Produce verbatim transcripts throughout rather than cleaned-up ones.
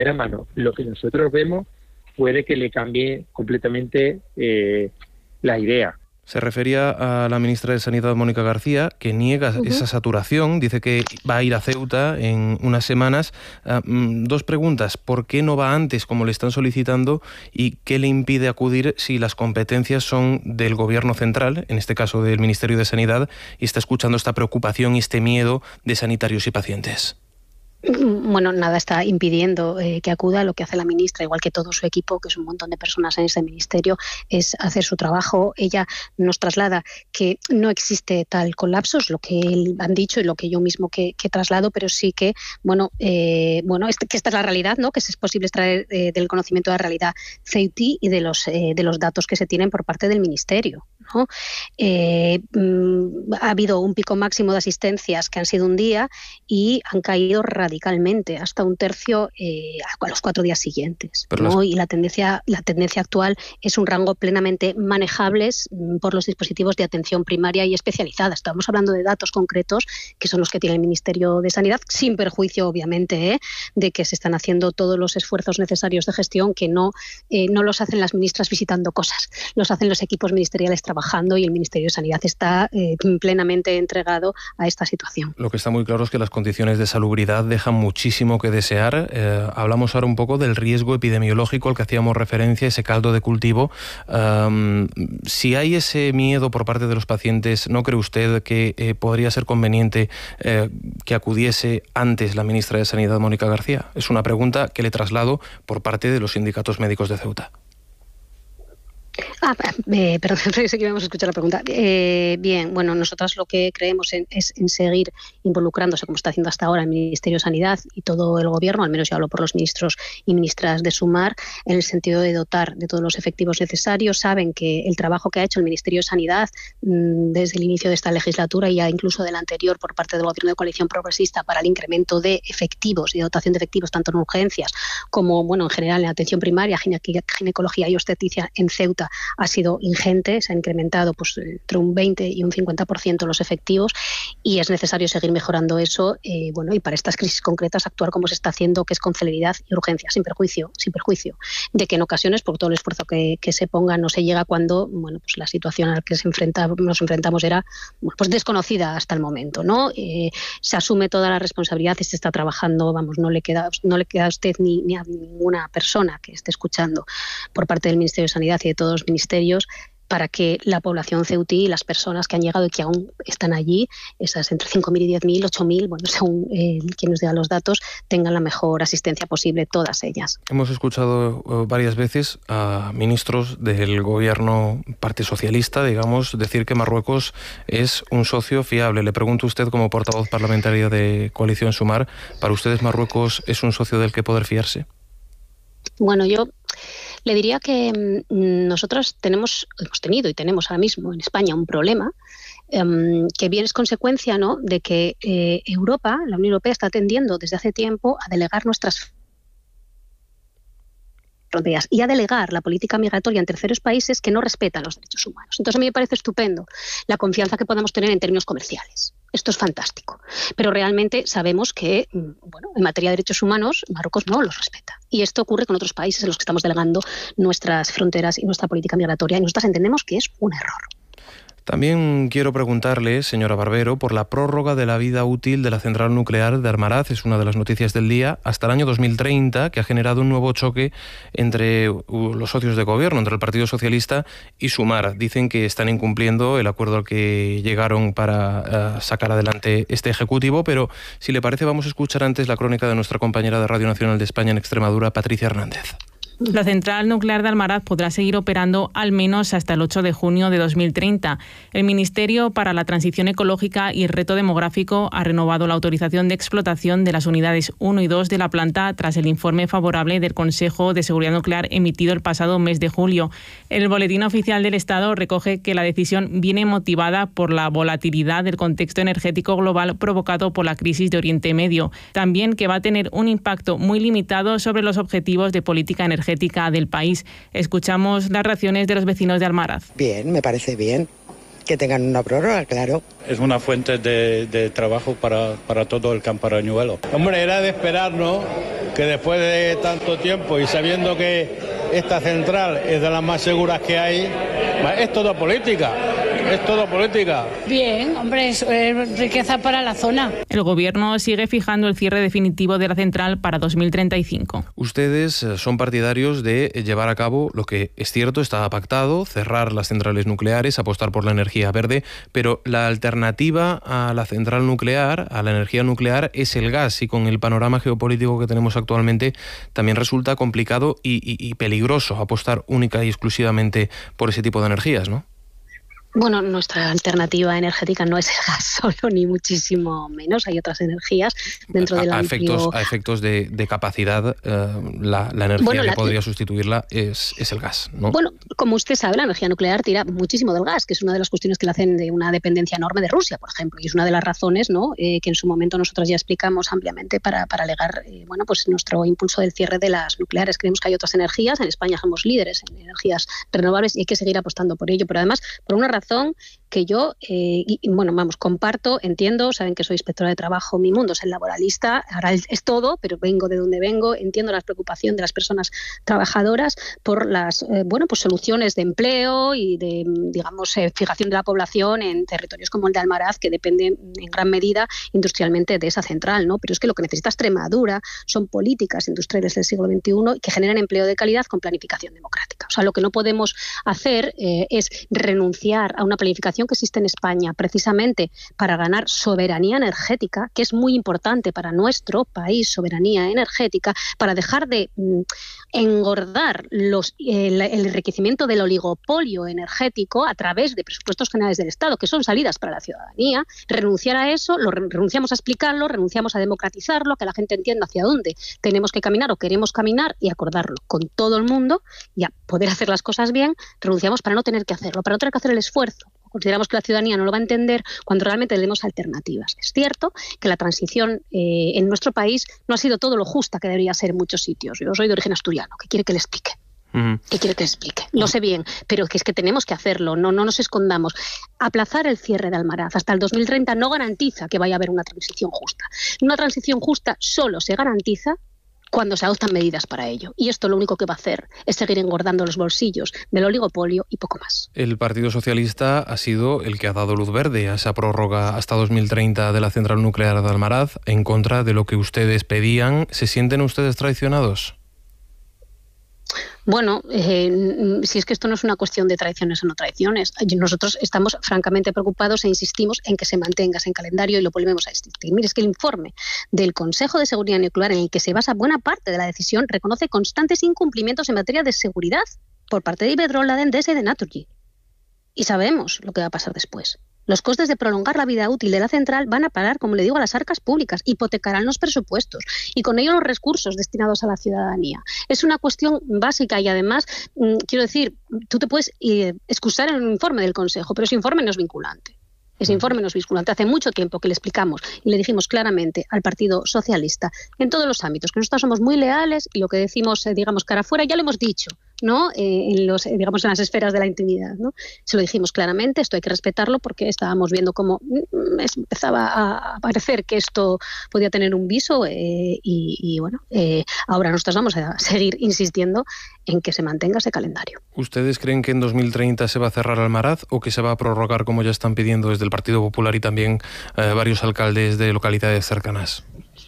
primera mano lo que nosotros vemos puede que le cambie completamente eh, la idea. Se refería a la ministra de Sanidad, Mónica García, que niega uh-huh. esa saturación, dice que va a ir a Ceuta en unas semanas. Uh, dos preguntas: ¿por qué no va antes, como le están solicitando, y qué le impide acudir si las competencias son del Gobierno central, en este caso del Ministerio de Sanidad, y está escuchando esta preocupación y este miedo de sanitarios y pacientes? Bueno, nada está impidiendo eh, que acuda. Lo que hace la ministra, igual que todo su equipo, que es un montón de personas en ese ministerio, es hacer su trabajo. Ella nos traslada que no existe tal colapso, es lo que han dicho y lo que yo mismo que, que traslado, pero sí que, bueno, eh, bueno, este, que esta es la realidad, ¿no? Que es posible extraer eh, del conocimiento de la realidad Ceuti y de los, eh, de los datos que se tienen por parte del ministerio, ¿no? Eh, mm, ha habido un pico máximo de asistencias que han sido un día y han caído radicalmente radicalmente, hasta un tercio eh, a los cuatro días siguientes, ¿no? Y la tendencia, la tendencia actual es un rango plenamente manejables por los dispositivos de atención primaria y especializada. Estamos hablando de datos concretos que son los que tiene el Ministerio de Sanidad, sin perjuicio, obviamente, ¿eh? de que se están haciendo todos los esfuerzos necesarios de gestión, que no, eh, no los hacen las ministras visitando cosas, los hacen los equipos ministeriales trabajando, y el Ministerio de Sanidad está eh, plenamente entregado a esta situación. Lo que está muy claro es que las condiciones de salubridad dejan muchísimo que desear. Eh, hablamos ahora un poco del riesgo epidemiológico al que hacíamos referencia, ese caldo de cultivo. Um, si hay ese miedo por parte de los pacientes, ¿no cree usted que eh, podría ser conveniente eh, que acudiese antes la ministra de Sanidad, Mónica García? Es una pregunta que le traslado por parte de los sindicatos médicos de Ceuta. Ah, eh, perdón, pensé que íbamos a escuchar la pregunta. Eh, bien, bueno, nosotras lo que creemos en, es en seguir involucrándose, como está haciendo hasta ahora el Ministerio de Sanidad y todo el Gobierno, al menos yo hablo por los ministros y ministras de Sumar, en el sentido de dotar de todos los efectivos necesarios. Saben que el trabajo que ha hecho el Ministerio de Sanidad mmm, desde el inicio de esta legislatura y ya incluso del anterior por parte del Gobierno de Coalición Progresista para el incremento de efectivos y de dotación de efectivos tanto en urgencias como, bueno, en general en atención primaria, gine- ginecología y obstetricia en Ceuta, ha sido ingente. Se ha incrementado pues entre un veinte y un cincuenta por ciento los efectivos, y es necesario seguir mejorando eso, eh, bueno, y para estas crisis concretas actuar como se está haciendo, que es con celeridad y urgencia, sin perjuicio, sin perjuicio de que en ocasiones, por todo el esfuerzo que, que se ponga, no se llega cuando, bueno, pues la situación a la que se enfrenta, nos enfrentamos era, bueno, pues desconocida hasta el momento, ¿no? Eh, se asume toda la responsabilidad y se está trabajando, vamos, no le queda, no le queda a usted ni, ni a ninguna persona que esté escuchando por parte del Ministerio de Sanidad y de todos los ministerios, para que la población ceutí y las personas que han llegado y que aún están allí, esas entre cinco mil y diez mil, ocho mil, bueno, según eh, quien nos diga los datos, tengan la mejor asistencia posible, todas ellas. Hemos escuchado uh, varias veces a ministros del gobierno Partido Socialista, digamos, decir que Marruecos es un socio fiable. Le pregunto a usted, como portavoz parlamentaria de Coalición Sumar, ¿para ustedes Marruecos es un socio del que poder fiarse? Bueno, yo le diría que mmm, nosotros tenemos, hemos tenido y tenemos ahora mismo en España un problema um, que bien es consecuencia, ¿no?, de que eh, Europa, la Unión Europea, está tendiendo desde hace tiempo a delegar nuestras fronteras y a delegar la política migratoria en terceros países que no respetan los derechos humanos. Entonces a mí me parece estupendo la confianza que podemos tener en términos comerciales. Esto es fantástico, pero realmente sabemos que, bueno, en materia de derechos humanos, Marruecos no los respeta. Y esto ocurre con otros países en los que estamos delegando nuestras fronteras y nuestra política migratoria, y nosotros entendemos que es un error. También quiero preguntarle, señora Barbero, por la prórroga de la vida útil de la central nuclear de Almaraz. Es una de las noticias del día, hasta el año dos mil treinta, que ha generado un nuevo choque entre los socios de gobierno, entre el Partido Socialista y Sumar. Dicen que están incumpliendo el acuerdo al que llegaron para uh, sacar adelante este ejecutivo, pero si le parece vamos a escuchar antes la crónica de nuestra compañera de Radio Nacional de España en Extremadura, Patricia Hernández. La central nuclear de Almaraz podrá seguir operando al menos hasta el ocho de junio de dos mil treinta. El Ministerio para la Transición Ecológica y el Reto Demográfico ha renovado la autorización de explotación de las unidades uno y dos de la planta tras el informe favorable del Consejo de Seguridad Nuclear emitido el pasado mes de julio. El Boletín Oficial del Estado recoge que la decisión viene motivada por la volatilidad del contexto energético global provocado por la crisis de Oriente Medio. También que va a tener un impacto muy limitado sobre los objetivos de política energética del país. Escuchamos las reacciones de los vecinos de Almaraz. Bien, me parece bien. que tengan una prórroga, claro. Es una fuente de, de trabajo para, para todo el Camparañuelo. Hombre, era de esperar, ¿no?, que después de tanto tiempo y sabiendo que esta central es de las más seguras que hay, es todo política. Es todo política. Bien, hombre, es, es riqueza para la zona. El Gobierno sigue fijando el cierre definitivo de la central para dos mil treinta y cinco. Ustedes son partidarios de llevar a cabo lo que es cierto, estaba pactado, cerrar las centrales nucleares, apostar por la energía verde, pero la alternativa a la central nuclear, a la energía nuclear, es el gas, y con el panorama geopolítico que tenemos actualmente también resulta complicado y, y, y peligroso apostar única y exclusivamente por ese tipo de energías, ¿no? Bueno, nuestra alternativa energética no es el gas solo, ni muchísimo menos. Hay otras energías dentro del a, a amplio... efectos A efectos de, de capacidad, eh, la, la energía bueno, que la... podría sustituirla es, es el gas, ¿no? Bueno, como usted sabe, la energía nuclear tira muchísimo del gas, que es una de las cuestiones que le hacen de una dependencia enorme de Rusia, por ejemplo. Y es una de las razones, ¿no?, eh, que en su momento nosotros ya explicamos ampliamente para, para alegar eh, bueno, pues nuestro impulso del cierre de las nucleares. Creemos que hay otras energías. En España somos líderes en energías renovables y hay que seguir apostando por ello. Pero además, por una razón que yo, eh, y, bueno, vamos, comparto, entiendo, saben que soy inspectora de trabajo, mi mundo es el laboralista, ahora es todo, pero vengo de donde vengo, entiendo la preocupación de las personas trabajadoras por las, eh, bueno, pues soluciones de empleo y de, digamos, eh, fijación de la población en territorios como el de Almaraz, que dependen en gran medida industrialmente de esa central, ¿no? Pero es que lo que necesita Extremadura son políticas industriales del siglo veintiuno que generen empleo de calidad con planificación democrática. O sea, lo que no podemos hacer eh, es renunciar a una planificación que existe en España precisamente para ganar soberanía energética, que es muy importante para nuestro país, soberanía energética, para dejar de mm, engordar los, el, el enriquecimiento del oligopolio energético a través de presupuestos generales del Estado, que son salidas para la ciudadanía. Renunciar a eso, lo renunciamos a explicarlo, renunciamos a democratizarlo, a que la gente entienda hacia dónde tenemos que caminar o queremos caminar y acordarlo con todo el mundo y a poder hacer las cosas bien. Renunciamos para no tener que hacerlo, para no tener que hacer el esfuerzo. Consideramos que la ciudadanía no lo va a entender cuando realmente le demos alternativas. Es cierto que la transición eh, en nuestro país no ha sido todo lo justa que debería ser en muchos sitios. Yo soy de origen asturiano, ¿qué quiere que le explique? Uh-huh. ¿Qué quiere que le explique? Lo sé bien, pero que es que tenemos que hacerlo, no, no nos escondamos. Aplazar el cierre de Almaraz hasta el dos mil treinta no garantiza que vaya a haber una transición justa. Una transición justa solo se garantiza cuando se adoptan medidas para ello. Y esto lo único que va a hacer es seguir engordando los bolsillos del oligopolio y poco más. El Partido Socialista ha sido el que ha dado luz verde a esa prórroga hasta dos mil treinta de la central nuclear de Almaraz, en contra de lo que ustedes pedían. ¿Se sienten ustedes traicionados? Bueno, eh, si es que esto no es una cuestión de traiciones o no traiciones, nosotros estamos francamente preocupados e insistimos en que se mantenga ese calendario y lo volvemos a insistir. Mire, es que el informe del Consejo de Seguridad Nuclear en el que se basa buena parte de la decisión reconoce constantes incumplimientos en materia de seguridad por parte de Iberdrola, de Endesa y de Naturgy. Y sabemos lo que va a pasar después. Los costes de prolongar la vida útil de la central van a parar, como le digo, a las arcas públicas, hipotecarán los presupuestos y con ello los recursos destinados a la ciudadanía. Es una cuestión básica y además, mmm, quiero decir, tú te puedes eh, excusar en un informe del Consejo, pero ese informe no es vinculante. Ese informe no es vinculante. Hace mucho tiempo que le explicamos y le dijimos claramente al Partido Socialista en todos los ámbitos que nosotros somos muy leales y lo que decimos, eh, digamos, cara afuera ya lo hemos dicho, ¿no? Eh, en los, eh, digamos, en las esferas de la intimidad, ¿no? Se lo dijimos claramente, esto hay que respetarlo porque estábamos viendo cómo mm, empezaba a parecer que esto podía tener un viso eh, y, y, bueno, eh, ahora nosotros vamos a seguir insistiendo en que se mantenga ese calendario. ¿Ustedes creen que en dos mil treinta se va a cerrar Almaraz o que se va a prorrogar como ya están pidiendo desde el Partido Popular y también eh, varios alcaldes de localidades cercanas?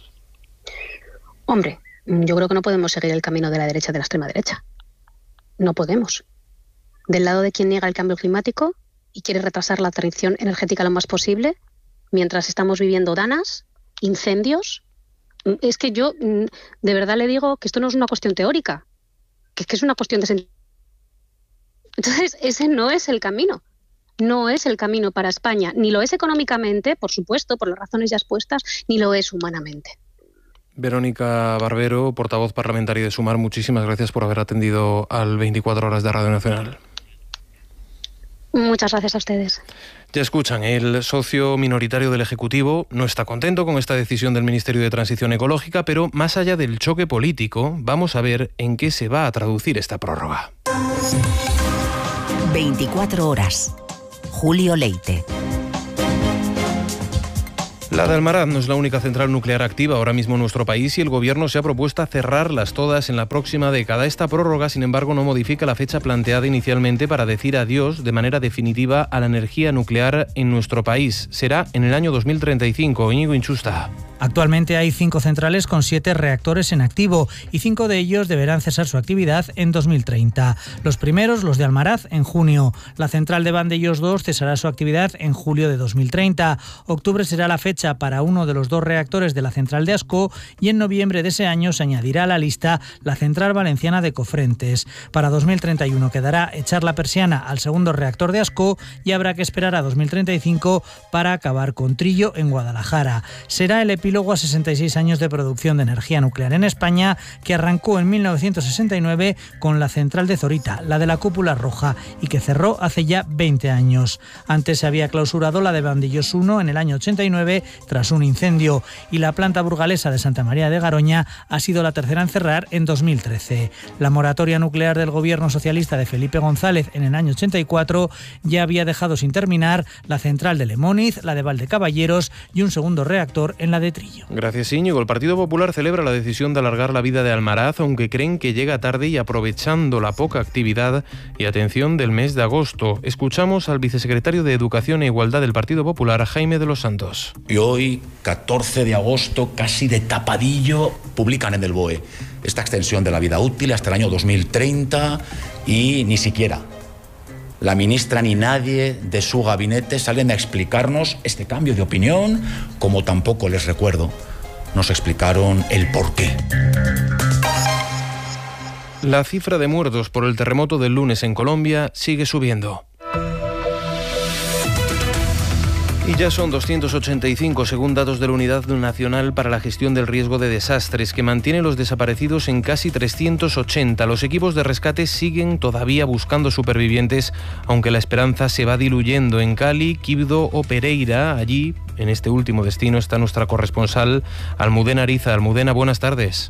Hombre, yo creo que no podemos seguir el camino de la derecha de la extrema derecha. No podemos. Del lado de quien niega el cambio climático y quiere retrasar la transición energética lo más posible, mientras estamos viviendo danas, incendios. Es que yo de verdad le digo que esto no es una cuestión teórica, que es que es una cuestión de sentido. Entonces, ese no es el camino. No es el camino para España. Ni lo es económicamente, por supuesto, por las razones ya expuestas, ni lo es humanamente. Verónica Barbero, portavoz parlamentaria de Sumar, muchísimas gracias por haber atendido al veinticuatro horas de Radio Nacional. Muchas gracias a ustedes. Ya escuchan, el socio minoritario del Ejecutivo no está contento con esta decisión del Ministerio de Transición Ecológica, pero más allá del choque político, vamos a ver en qué se va a traducir esta prórroga. veinticuatro horas. Julio Leite. La de Almaraz no es la única central nuclear activa ahora mismo en nuestro país y el Gobierno se ha propuesto a cerrarlas todas en la próxima década. Esta prórroga, sin embargo, no modifica la fecha planteada inicialmente para decir adiós de manera definitiva a la energía nuclear en nuestro país. Será en el año dos mil treinta y cinco. Íñigo Inchusta. Actualmente hay cinco centrales con siete reactores en activo y cinco de ellos deberán cesar su actividad en dos mil treinta. Los primeros, los de Almaraz, en junio. La central de Vandellós dos cesará su actividad en julio de dos mil treinta. Octubre será la fecha para uno de los dos reactores de la central de Ascó y en noviembre de ese año se añadirá a la lista la central valenciana de Cofrentes. Para dos mil treinta y uno quedará echar la persiana al segundo reactor de Ascó y habrá que esperar a dos mil treinta y cinco para acabar con Trillo en Guadalajara. Será el epílogo a sesenta y seis años de producción de energía nuclear en España, que arrancó en mil novecientos sesenta y nueve con la central de Zorita, la de la Cúpula Roja, y que cerró hace ya veinte años. Antes se había clausurado la de Vandellós uno en el año ochenta y nueve tras un incendio, y la planta burgalesa de Santa María de Garoña ha sido la tercera en cerrar en dos mil trece. La moratoria nuclear del gobierno socialista de Felipe González en el año ochenta y cuatro ya había dejado sin terminar la central de Lemóniz, la de Valdecaballeros y un segundo reactor en la de Trillo. Gracias, Íñigo. El Partido Popular celebra la decisión de alargar la vida de Almaraz, aunque creen que llega tarde y aprovechando la poca actividad y atención del mes de agosto. Escuchamos al vicesecretario de Educación e Igualdad del Partido Popular, Jaime de los Santos. Y hoy, catorce de agosto, casi de tapadillo, publican en el B O E esta extensión de la vida útil hasta el año dos mil treinta y ni siquiera la ministra ni nadie de su gabinete salen a explicarnos este cambio de opinión, como tampoco, les recuerdo, nos explicaron el porqué. La cifra de muertos por el terremoto del lunes en Colombia sigue subiendo. Y ya son doscientos ochenta y cinco, según datos de la Unidad Nacional para la Gestión del Riesgo de Desastres, que mantiene los desaparecidos en casi trescientos ochenta. Los equipos de rescate siguen todavía buscando supervivientes, aunque la esperanza se va diluyendo. En Cali, Quibdó o Pereira, allí, en este último destino, está nuestra corresponsal Almudena Ariza. Almudena, buenas tardes.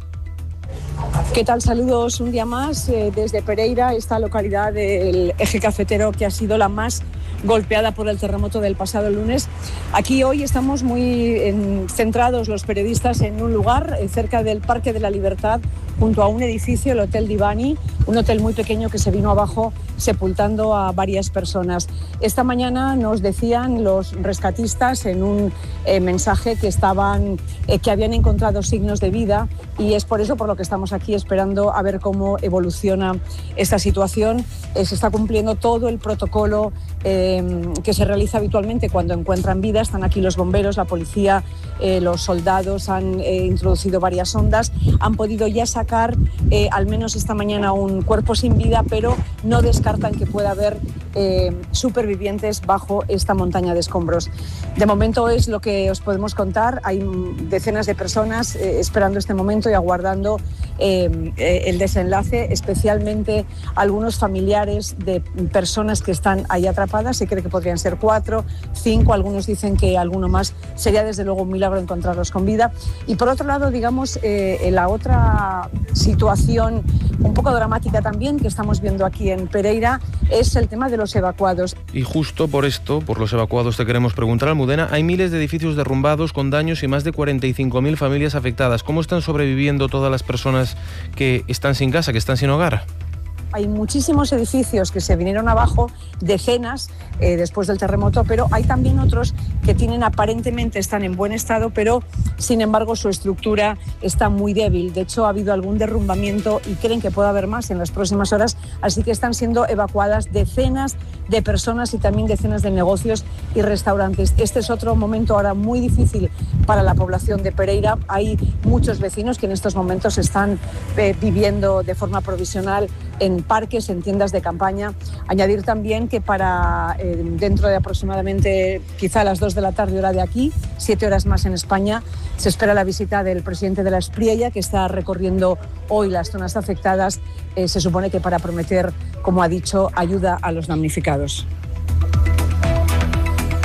¿Qué tal? Saludos un día más eh, desde Pereira, esta localidad del eje cafetero que ha sido la más golpeada por el terremoto del pasado lunes. Aquí hoy estamos muy en, centrados los periodistas en un lugar eh, cerca del Parque de la Libertad, junto a un edificio, el Hotel Divani, un hotel muy pequeño que se vino abajo sepultando a varias personas. Esta mañana nos decían los rescatistas en un eh, mensaje que estaban, eh, que habían encontrado signos de vida, y es por eso por lo que estamos aquí esperando a ver cómo evoluciona esta situación. Eh, se está cumpliendo todo el protocolo eh, que se realiza habitualmente cuando encuentran vida. Están aquí los bomberos, la policía, eh, los soldados han eh, introducido varias sondas, han podido ya sacar eh, al menos esta mañana un cuerpo sin vida, pero no descartan que pueda haber eh, supervivientes bajo esta montaña de escombros. De momento es lo que os podemos contar. Hay decenas de personas eh, esperando este momento y aguardando eh, eh, el desenlace, especialmente algunos familiares de personas que están ahí atrapadas. Se cree que podrían ser cuatro, cinco, algunos dicen que alguno más. Sería desde luego un milagro encontrarlos con vida. Y por otro lado, digamos, eh, la otra situación un poco dramática también que estamos viendo aquí en Pereira es el tema de los evacuados. Y justo por esto, por los evacuados, te queremos preguntar, Almudena. Hay miles de edificios derrumbados con daños y más de cuarenta y cinco mil familias afectadas. ¿Cómo están sobreviviendo todas las personas que están sin casa, que están sin hogar? Hay muchísimos edificios que se vinieron abajo, decenas eh, después del terremoto, pero hay también otros que tienen aparentemente están en buen estado, pero sin embargo su estructura está muy débil. De hecho, ha habido algún derrumbamiento y creen que puede haber más en las próximas horas, así que están siendo evacuadas decenas de personas y también decenas de negocios y restaurantes. Este es otro momento ahora muy difícil para la población de Pereira. Hay muchos vecinos que en estos momentos están eh, viviendo de forma provisional en parques, en tiendas de campaña. Añadir también que para eh, dentro de aproximadamente quizá a las dos de la tarde hora de aquí, siete horas más en España, se espera la visita del presidente de la Espriella, que está recorriendo hoy las zonas afectadas, eh, se supone que para prometer, como ha dicho, ayuda a los damnificados.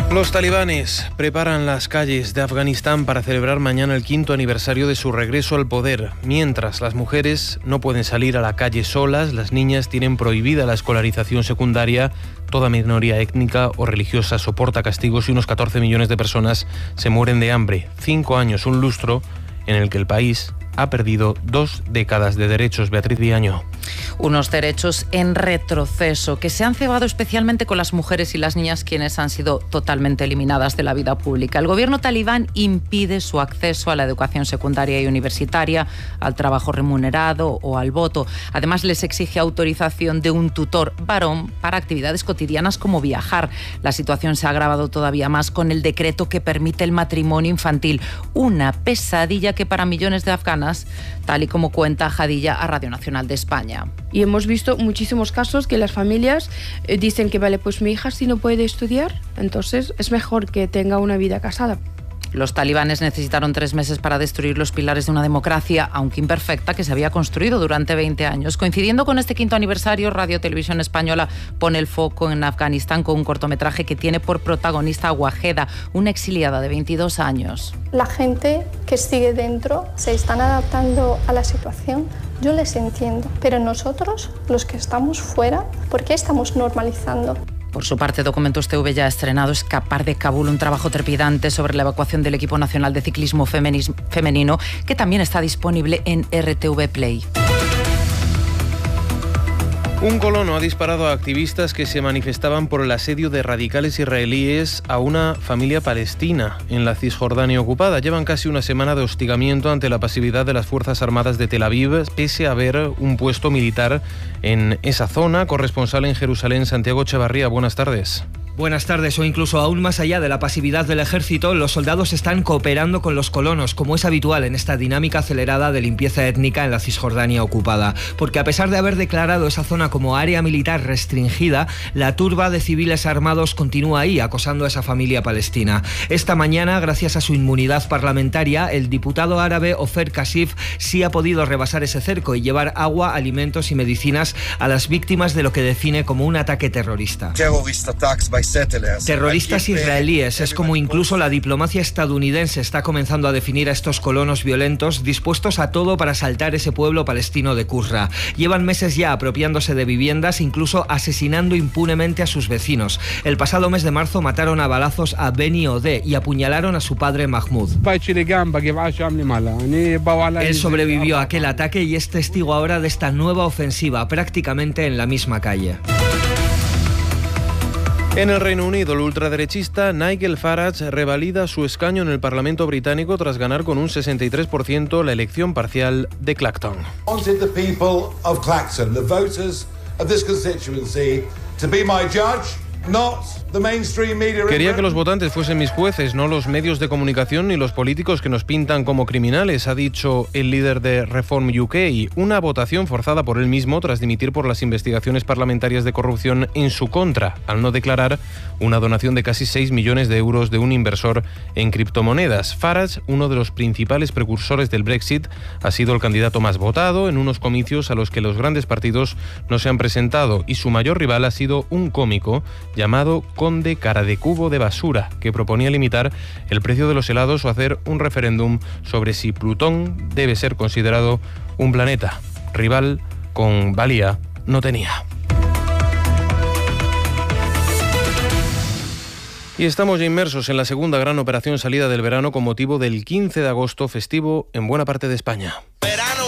Los talibanes preparan las calles de Afganistán para celebrar mañana el quinto aniversario de su regreso al poder. Mientras las mujeres no pueden salir a la calle solas, las niñas tienen prohibida la escolarización secundaria, toda minoría étnica o religiosa soporta castigos y unos catorce millones de personas se mueren de hambre. Cinco años, un lustro en el que el país ha perdido dos décadas de derechos. Beatriz Viaño. Unos derechos en retroceso que se han cebado especialmente con las mujeres y las niñas, quienes han sido totalmente eliminadas de la vida pública. El gobierno talibán impide su acceso a la educación secundaria y universitaria, al trabajo remunerado o al voto. Además, les exige autorización de un tutor varón para actividades cotidianas como viajar. La situación se ha agravado todavía más con el decreto que permite el matrimonio infantil, una pesadilla que para millones de afganas, tal y como cuenta Jadilla a Radio Nacional de España. Y hemos visto muchísimos casos que las familias eh, dicen que vale, pues mi hija si no puede estudiar, entonces es mejor que tenga una vida casada. Los talibanes necesitaron tres meses para destruir los pilares de una democracia, aunque imperfecta, que se había construido durante veinte años. Coincidiendo con este quinto aniversario, Radio Televisión Española pone el foco en Afganistán con un cortometraje que tiene por protagonista a Wajeda, una exiliada de veintidós años. La gente que sigue dentro se están adaptando a la situación. Yo les entiendo, pero nosotros, los que estamos fuera, ¿por qué estamos normalizando? Por su parte, Documentos T V ya ha estrenado Escapar de Kabul, un trabajo trepidante sobre la evacuación del equipo nacional de ciclismo femenino, que también está disponible en R T V Play. Un colono ha disparado a activistas que se manifestaban por el asedio de radicales israelíes a una familia palestina en la Cisjordania ocupada. Llevan casi una semana de hostigamiento ante la pasividad de las Fuerzas Armadas de Tel Aviv, pese a haber un puesto militar en esa zona. Corresponsal en Jerusalén, Santiago Echevarría, buenas tardes. Buenas tardes. O incluso aún más allá de la pasividad del ejército, los soldados están cooperando con los colonos, como es habitual en esta dinámica acelerada de limpieza étnica en la Cisjordania ocupada. Porque a pesar de haber declarado esa zona como área militar restringida, la turba de civiles armados continúa ahí, acosando a esa familia palestina. Esta mañana, gracias a su inmunidad parlamentaria, el diputado árabe Ofer Kasif sí ha podido rebasar ese cerco y llevar agua, alimentos y medicinas a las víctimas de lo que define como un ataque terrorista. Terroristas israelíes, es como incluso la diplomacia estadounidense está comenzando a definir a estos colonos violentos dispuestos a todo para asaltar ese pueblo palestino de Qusra. Llevan meses ya apropiándose de viviendas, incluso asesinando impunemente a sus vecinos. El pasado mes de marzo mataron a balazos a Beni Odeh y apuñalaron a su padre Mahmoud. Él sobrevivió a aquel ataque y es testigo ahora de esta nueva ofensiva, prácticamente en la misma calle. En el Reino Unido, el ultraderechista Nigel Farage revalida su escaño en el Parlamento británico tras ganar con un sesenta y tres por ciento la elección parcial de Clacton. Wanted the people of Clacton, the voters of this constituency, to be my judge, not the mainstream media. Quería que los votantes fuesen mis jueces, no los medios de comunicación ni los políticos que nos pintan como criminales, ha dicho el líder de Reform U K. Una votación forzada por él mismo tras dimitir por las investigaciones parlamentarias de corrupción en su contra, al no declarar una donación de casi seis millones de euros de un inversor en criptomonedas. Farage, uno de los principales precursores del Brexit, ha sido el candidato más votado en unos comicios a los que los grandes partidos no se han presentado, y su mayor rival ha sido un cómico llamado Conde Cara de Cubo de Basura, que proponía limitar el precio de los helados o hacer un referéndum sobre si Plutón debe ser considerado un planeta. Rival con valía no tenía. Y estamos ya inmersos en la segunda gran operación salida del verano con motivo del quince de agosto, festivo en buena parte de España. ¡Verano!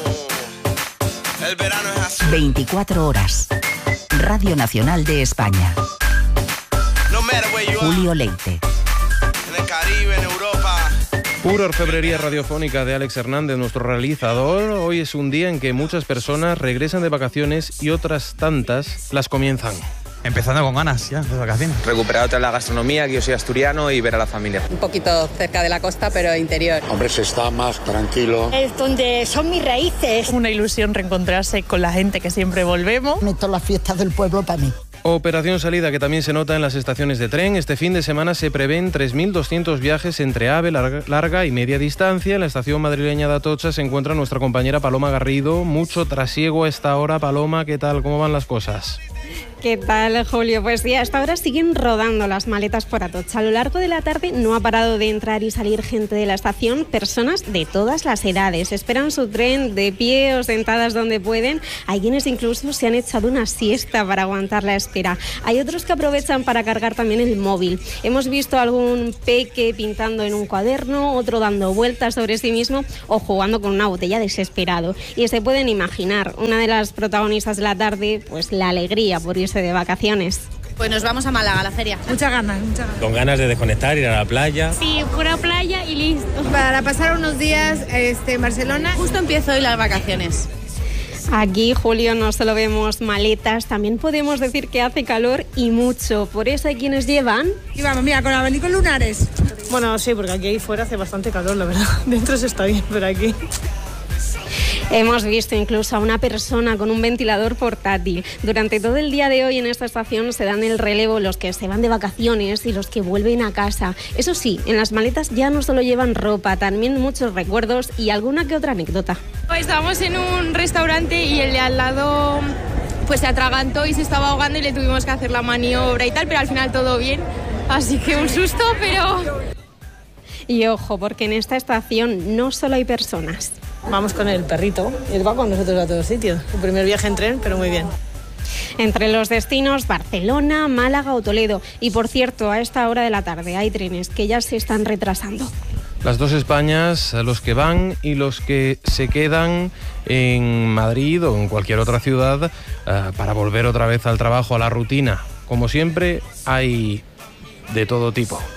El verano es así. veinticuatro horas. Radio Nacional de España. No matter where you are. Julio Leite. En el Caribe, en Europa. Pura orfebrería radiofónica de Alex Hernández, nuestro realizador. Hoy es un día en que muchas personas regresan de vacaciones y otras tantas las comienzan. Empezando con ganas ya, de vacaciones. Recuperar otra la gastronomía, que yo soy asturiano, y ver a la familia. Un poquito cerca de la costa, pero interior. Hombre, se está más tranquilo. Es donde son mis raíces. Una ilusión reencontrarse con la gente que siempre volvemos. Meto las fiestas del pueblo para mí. Operación salida que también se nota en las estaciones de tren. Este fin de semana se prevén tres mil doscientos viajes entre AVE, larga, larga y media distancia. En la estación madrileña de Atocha se encuentra nuestra compañera Paloma Garrido. Mucho trasiego a esta hora. Paloma, ¿qué tal? ¿Cómo van las cosas? ¿Qué tal, Julio? Pues sí, hasta ahora siguen rodando las maletas por Atocha. A lo largo de la tarde no ha parado de entrar y salir gente de la estación, personas de todas las edades. Esperan su tren de pie o sentadas donde pueden. Hay quienes incluso se han echado una siesta para aguantar la espera. Hay otros que aprovechan para cargar también el móvil. Hemos visto algún peque pintando en un cuaderno, otro dando vueltas sobre sí mismo o jugando con una botella desesperado. Y se pueden imaginar, una de las protagonistas de la tarde, pues la alegría por irse de vacaciones. Pues nos vamos a Málaga, a la feria. Muchas ganas, muchas ganas. Con ganas de desconectar, ir a la playa. Sí, pura playa y listo. Para pasar unos días este, en Barcelona. Justo empiezo hoy las vacaciones. Aquí, Julio, no solo vemos maletas, también podemos decir que hace calor y mucho. Por eso hay quienes llevan... Y vamos, mira, con abanicos lunares. Bueno, sí, porque aquí fuera hace bastante calor, la verdad. Dentro se está bien, pero aquí... Hemos visto incluso a una persona con un ventilador portátil. Durante todo el día de hoy en esta estación se dan el relevo los que se van de vacaciones y los que vuelven a casa. Eso sí, en las maletas ya no solo llevan ropa, también muchos recuerdos y alguna que otra anécdota. Estábamos en un restaurante y el de al lado pues se atragantó y se estaba ahogando y le tuvimos que hacer la maniobra y tal, pero al final todo bien. Así que un susto, pero... Y ojo, porque en esta estación no solo hay personas. Vamos con el perrito, él va con nosotros a todos sitios. Su primer viaje en tren, pero muy bien. Entre los destinos, Barcelona, Málaga o Toledo. Y por cierto, a esta hora de la tarde hay trenes que ya se están retrasando. Las dos Españas, los que van y los que se quedan en Madrid o en cualquier otra ciudad uh, para volver otra vez al trabajo, a la rutina. Como siempre, hay de todo tipo.